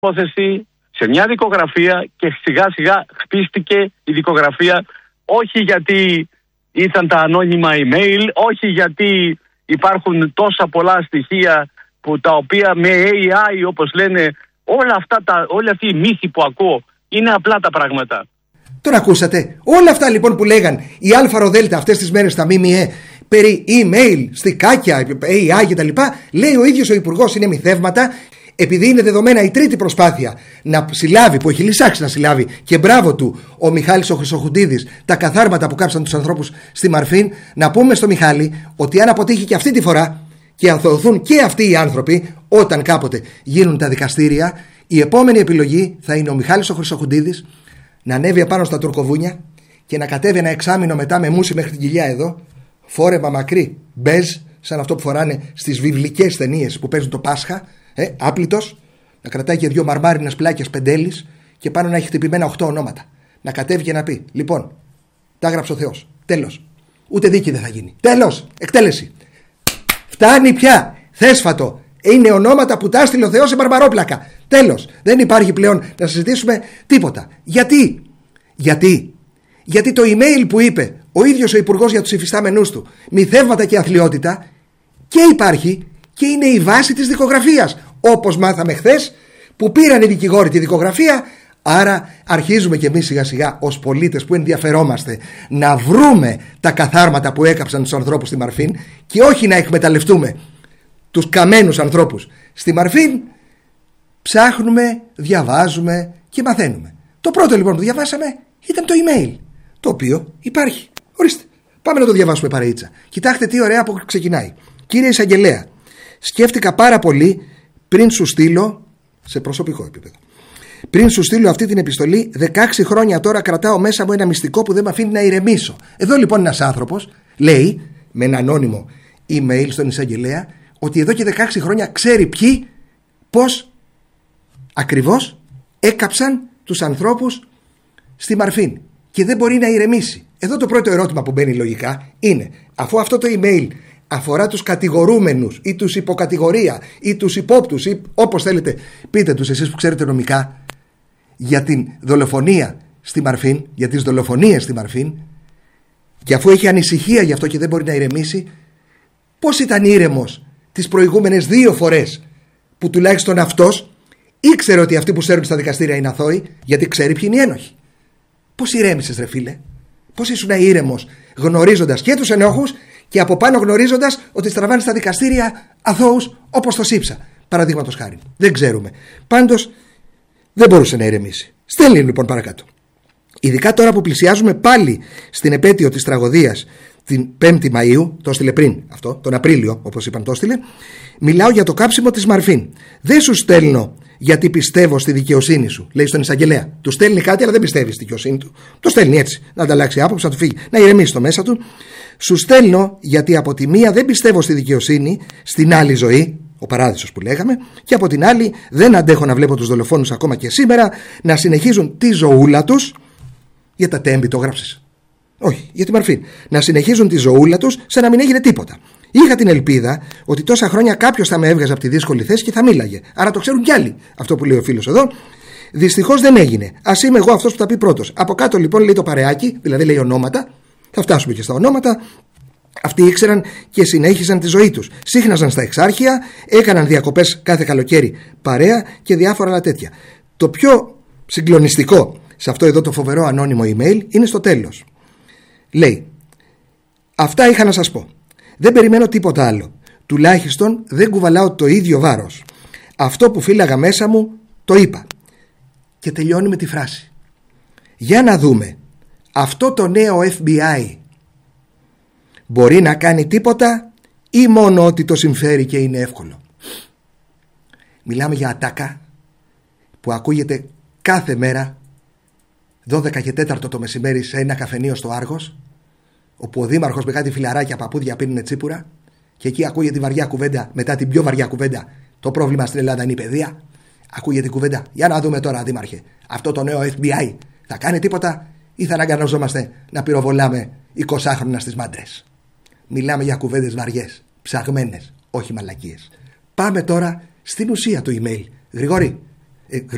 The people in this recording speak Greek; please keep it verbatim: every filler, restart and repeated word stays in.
υπόθεση σε μια δικογραφία και σιγά σιγά χτίστηκε η δικογραφία, όχι γιατί ήρθαν τα ανώνυμα email, όχι γιατί υπάρχουν τόσα πολλά στοιχεία που τα οποία με έι άι, όπως λένε, όλα αυτά τα, όλη αυτή η μύθη που ακούω είναι απλά τα πράγματα. Τον ακούσατε? Όλα αυτά λοιπόν που λέγαν οι ΑΡΔ αυτές τις μέρες στα ΜΜΕ περί email, στικάκια, έι άι κτλ., λέει ο ίδιος ο Υπουργός είναι μυθεύματα, επειδή είναι δεδομένα η τρίτη προσπάθεια να συλλάβει, που έχει λυσάξει να συλλάβει, και μπράβο του ο Μιχάλης ο Χρυσοχουντίδης, τα καθάρματα που κάψαν τους ανθρώπους στη Μαρφίν. Να πούμε στο Μιχάλη ότι αν αποτύχει και αυτή τη φορά και αθωωωθούν και αυτοί οι άνθρωποι, όταν κάποτε γίνουν τα δικαστήρια, η επόμενη επιλογή θα είναι ο Μιχάλης ο Χρυσοχουντίδης να ανέβει απάνω στα τουρκοβούνια και να κατέβει ένα εξάμηνο μετά με μουσι μέχρι την κοιλιά εδώ, φόρεμα μακρύ, μπέζ, σαν αυτό που φοράνε στις βιβλικές ταινίες που παίζουν το Πάσχα, ε, άπλητος, να κρατάει και δύο μαρμάρινες πλάκες πεντέλης και πάνω να έχει χτυπημένα οχτώ ονόματα. Να κατέβει και να πει: λοιπόν, τα έγραψε ο Θεός. Τέλος. Ούτε δίκη δεν θα γίνει. Τέλος. Εκτέλεση. Φτάνει πια. Θέσφατο. Είναι ονόματα που τα έστειλε ο Θεός σε μπαρμπαρόπλακα. Τέλος. Δεν υπάρχει πλέον να συζητήσουμε τίποτα. Γιατί? Γιατί? Γιατί το email που είπε ο ίδιος ο Υπουργός για τους υφιστάμενούς του, μυθεύματα και αθλιότητα, και υπάρχει και είναι η βάση της δικογραφίας. Όπως μάθαμε χθες που πήραν οι δικηγόροι τη δικογραφία. Άρα αρχίζουμε κι εμείς σιγά σιγά ως πολίτες που ενδιαφερόμαστε να βρούμε τα καθάρματα που έκαψαν τους ανθρώπους στη Μαρφίν και όχι να εκμεταλλευτούμε τους καμένους ανθρώπους στη Μαρφίν. Ψάχνουμε, διαβάζουμε και μαθαίνουμε. Το πρώτο λοιπόν που διαβάσαμε ήταν το email, το οποίο υπάρχει. Ορίστε, πάμε να το διαβάσουμε παρεΐτσα. Κοιτάξτε τι ωραία που ξεκινάει. Κύριε Εισαγγελέα, σκέφτηκα πάρα πολύ πριν σου στείλω, σε προσωπικό επίπεδο, πριν σου στείλω αυτή την επιστολή. δεκαέξι χρόνια τώρα κρατάω μέσα μου ένα μυστικό που δεν με αφήνει να ηρεμήσω. Εδώ λοιπόν ένας άνθρωπος λέει με ένα ανώνυμο email στον εισαγγελέα ότι εδώ και δεκαέξι χρόνια ξέρει ποιοι, πώς ακριβώς έκαψαν τους ανθρώπους στη Μαρφίν και δεν μπορεί να ηρεμήσει. Εδώ το πρώτο ερώτημα που μπαίνει λογικά είναι, αφού αυτό το email αφορά τους κατηγορούμενους ή τους υποκατηγορία ή τους υπόπτους ή όπως θέλετε πείτε τους εσείς που ξέρετε νομικά, για την δολοφονία στη Μαρφίν, για τις δολοφονίες στη Μαρφίν, και αφού έχει ανησυχία γι' αυτό και δεν μπορεί να ηρεμήσει, πώς ήταν ήρεμος τις προηγούμενες δύο φορές που τουλάχιστον αυτός ήξερε ότι αυτοί που σέρνουν στα δικαστήρια είναι αθώοι, γιατί ξέρει ποιοι είναι οι ένοχοι? Πώς ηρέμησες ρε φίλε? Πώς ήσουν ήρεμος γνωρίζοντας και τους ενόχους και από πάνω γνωρίζοντας ότι στραβάνε στα δικαστήρια αθώους όπως το Σύψα, παραδείγματος χάρη? Δεν ξέρουμε. Πάντως δεν μπορούσε να ηρεμήσει. Στέλνει λοιπόν παρακάτω. Ειδικά τώρα που πλησιάζουμε πάλι στην επέτειο της τραγωδίας την πέμπτη Μαΐου, το έστειλε πριν αυτό, τον Απρίλιο όπως είπαν το έστειλε, μιλάω για το κάψιμο της Μαρφίν. Δεν σου στέλνω γιατί πιστεύω στη δικαιοσύνη σου, λέει στον εισαγγελέα. Του στέλνει κάτι αλλά δεν πιστεύει στη δικαιοσύνη του. Το στέλνει έτσι, να ανταλλάξει άποψη, να του φύγει, να ηρεμήσει το μέσα του. Σου στέλνω γιατί από τη μία δεν πιστεύω στη δικαιοσύνη, στην άλλη ζωή, ο παράδεισος που λέγαμε, και από την άλλη δεν αντέχω να βλέπω τους δολοφόνους ακόμα και σήμερα να συνεχίζουν τη ζωούλα τους. Για τα τέμπη το γράψεις? Όχι, για τη Μαρφίν. Να συνεχίζουν τη ζωούλα τους σαν να μην έγινε τίποτα. Είχα την ελπίδα ότι τόσα χρόνια κάποιος θα με έβγαζε από τη δύσκολη θέση και θα μίλαγε. Άρα το ξέρουν κι άλλοι. Αυτό που λέει ο φίλος εδώ. Δυστυχώς δεν έγινε. Ας είμαι εγώ αυτός που τα πει πρώτος. Από κάτω λοιπόν λέει το παρεάκι, δηλαδή λέει ονόματα. Θα φτάσουμε και στα ονόματα. Αυτοί ήξεραν και συνέχισαν τη ζωή τους. Σύχναζαν στα εξάρχεια, έκαναν διακοπές κάθε καλοκαίρι παρέα και διάφορα άλλα τέτοια. Το πιο συγκλονιστικό σε αυτό εδώ το φοβερό ανώνυμο email είναι στο τέλος. Λέει: αυτά είχα να σας πω. Δεν περιμένω τίποτα άλλο. Τουλάχιστον δεν κουβαλάω το ίδιο βάρος. Αυτό που φύλαγα μέσα μου το είπα. Και τελειώνει με τη φράση: για να δούμε, αυτό το νέο εφ μπι άι μπορεί να κάνει τίποτα ή μόνο ότι το συμφέρει και είναι εύκολο? Μιλάμε για ατάκα που ακούγεται κάθε μέρα δώδεκα και τέταρτο το μεσημέρι σε ένα καφενείο στο Άργος, όπου ο δήμαρχος με κάτι φιλαράκια παππούδια πίνουν τσίπουρα και εκεί ακούγεται τη βαριά κουβέντα, μετά την πιο βαριά κουβέντα. Το πρόβλημα στην Ελλάδα είναι η παιδεία. Ακούγεται η κουβέντα: για να δούμε τώρα, δήμαρχε, αυτό το νέο εφ μπι άι θα κάνει τίποτα ή θα αναγκαζόμαστε να πυροβολάμε εικοσάχρονα στις μάντρες? Μιλάμε για κουβέντες βαριές, ψαγμένες, όχι μαλακίες. Πάμε τώρα στην ουσία του email. Γρηγόρη, ε,